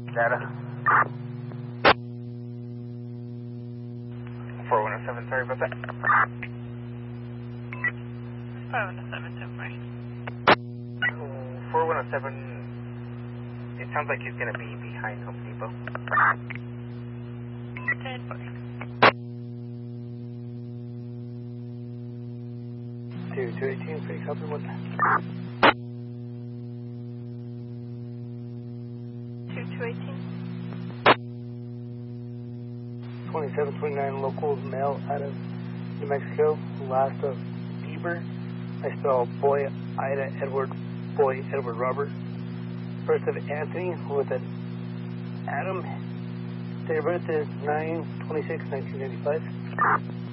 Data. 4107, sorry about that. 4107, 4107, it sounds like he's going to be behind Home Depot. 10-4. 218, pretty copy, what? 2218. 2729 local male out of New Mexico, last of Bieber. I spell boy, Ida, Edward, boy, Edward, Robert. First of Anthony with an Adam. Date of birth is 9/26/1995.